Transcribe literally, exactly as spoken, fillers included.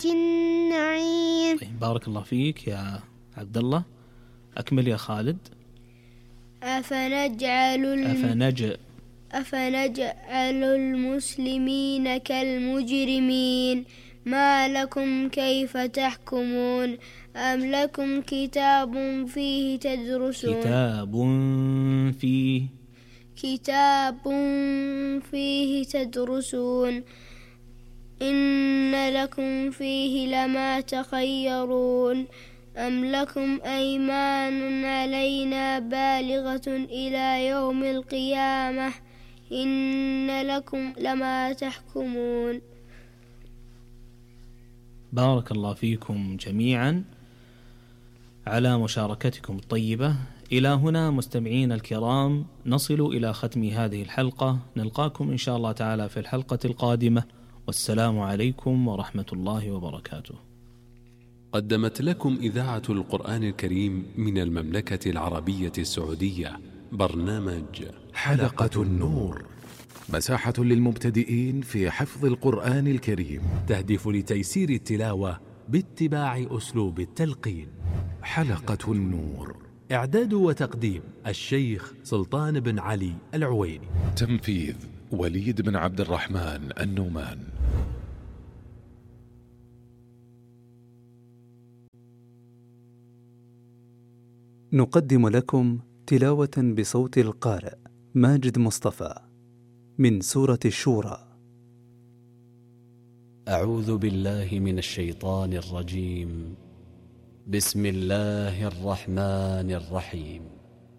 النعيم. طيب بارك الله فيك يا عبد الله. أكمل يا خالد. أفنجعل الم... أفنج أفنجعل المسلمين كالمجرمين ما لكم كيف تحكمون أم لكم كتاب فيه تدرسون كتاب فيه كتاب فيه تدرسون إن لكم فيه لما تخيرون أم لكم أيمان علينا بالغة إلى يوم القيامة إن لكم لما تحكمون. بارك الله فيكم جميعا على مشاركتكم الطيبة. إلى هنا مستمعين الكرام نصل إلى ختم هذه الحلقة. نلقاكم إن شاء الله تعالى في الحلقة القادمة، والسلام عليكم ورحمة الله وبركاته. قدمت لكم إذاعة القرآن الكريم من المملكة العربية السعودية برنامج حلقة النور، مساحة للمبتدئين في حفظ القرآن الكريم، تهدف لتيسير التلاوة باتباع أسلوب التلقين. حلقة النور، إعداد وتقديم الشيخ سلطان بن علي العويني، تنفيذ وليد بن عبد الرحمن النومان. نقدم لكم تلاوة بصوت القارئ ماجد مصطفى من سورة الشورى. أعوذ بالله من الشيطان الرجيم. بسم الله الرحمن الرحيم.